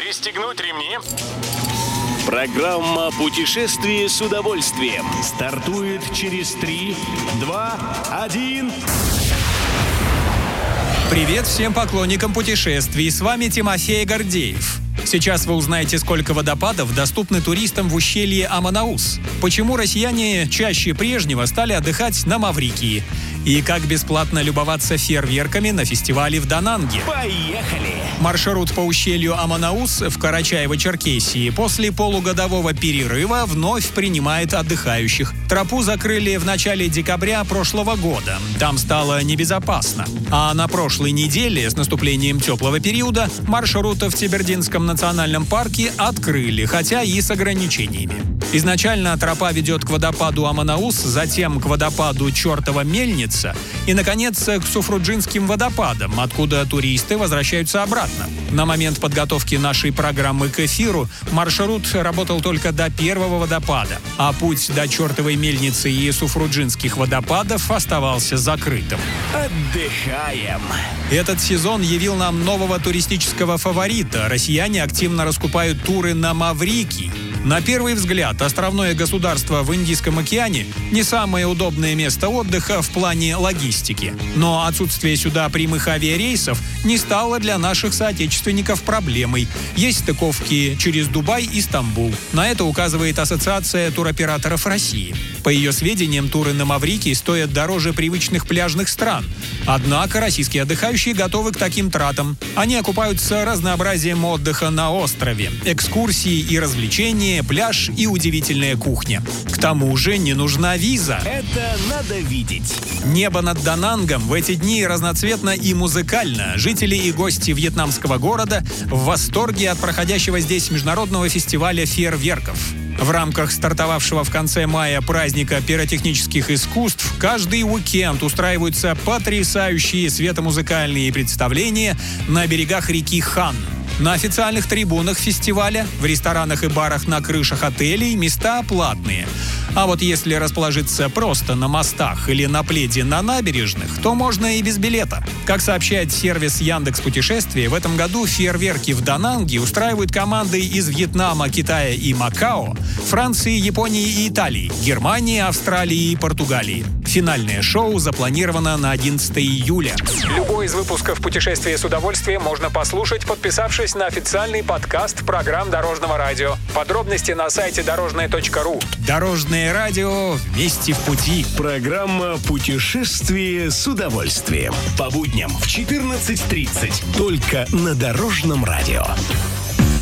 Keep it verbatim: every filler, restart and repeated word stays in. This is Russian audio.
Пристегнуть ремни. Программа «Путешествие с удовольствием» стартует через три, два, один. Привет всем поклонникам путешествий, с вами Тимофей Гордеев. Сейчас вы узнаете, сколько водопадов доступны туристам в ущелье Аманаус, почему россияне чаще прежнего стали отдыхать на Маврикии и как бесплатно любоваться фейерверками на фестивале в Дананге. Поехали! Маршрут по ущелью Аманаус в Карачаево-Черкесии после полугодового перерыва вновь принимает отдыхающих. Тропу закрыли в начале декабря прошлого года. Там стало небезопасно. А на прошлой неделе, с наступлением теплого периода, маршрут в Тебердинском национальном парке открыли, хотя и с ограничениями. Изначально тропа ведет к водопаду Аманаус, затем к водопаду Чертова Мельница и, наконец, к Суфруджинским водопадам, откуда туристы возвращаются обратно. На момент подготовки нашей программы к эфиру маршрут работал только до первого водопада, а путь до Чертовой Мельницы и Суфруджинских водопадов оставался закрытым. Отдыхаем! Этот сезон явил нам нового туристического фаворита. Россияне активно раскупают туры на Маврикий. На первый взгляд, островное государство в Индийском океане не самое удобное место отдыха в плане логистики. Но отсутствие сюда прямых авиарейсов не стало для наших соотечественников проблемой. Есть стыковки через Дубай и Стамбул. На это указывает Ассоциация туроператоров России. По ее сведениям, туры на Маврикий стоят дороже привычных пляжных стран. Однако российские отдыхающие готовы к таким тратам. Они окупаются разнообразием отдыха на острове, экскурсии и развлечения, пляж и удивительная кухня. К тому же не нужна виза. Это надо видеть. Небо над Данангом в эти дни разноцветно и музыкально. Жители и гости вьетнамского города в восторге от проходящего здесь международного фестиваля фейерверков. В рамках стартовавшего в конце мая праздника пиротехнических искусств каждый уикенд устраиваются потрясающие светомузыкальные представления на берегах реки Хан. На официальных трибунах фестиваля, в ресторанах и барах на крышах отелей места платные. А вот если расположиться просто на мостах или на пледе на набережных, то можно и без билета. Как сообщает сервис Яндекс.Путешествия, в этом году фейерверки в Дананге устраивают команды из Вьетнама, Китая и Макао, Франции, Японии и Италии, Германии, Австралии и Португалии. Финальное шоу запланировано на одиннадцатое июля. Любой из выпусков «Путешествия с удовольствием» можно послушать, подписавшись на официальный подкаст программ Дорожного радио. Подробности на сайте дорожное точка ру. Дорожное радио, вместе в пути. Программа «Путешествие с удовольствием». По будням в четырнадцать тридцать. Только на Дорожном радио.